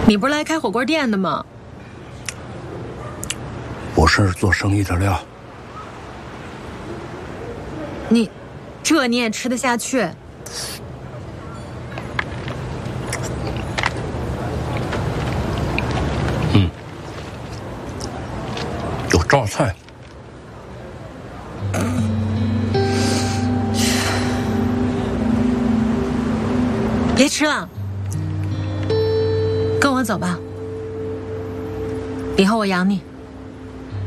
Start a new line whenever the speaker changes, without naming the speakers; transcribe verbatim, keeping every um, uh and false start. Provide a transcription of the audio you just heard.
你不是来开火锅店的吗？
不是做生意的料。
你，这你也吃得下去？
嗯，有榨菜。
别吃了，跟我走吧，以后我养你。